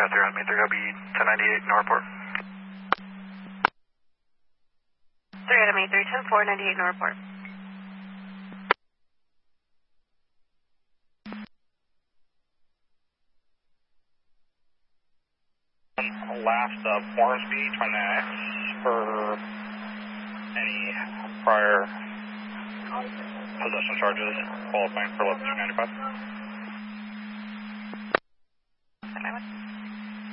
out there on me. They're going to be 1098 Northport. 3 Adam 83, 10-4, 98 Northport. Last Hornsby, 29X for any prior possession charges qualifying for 11-295.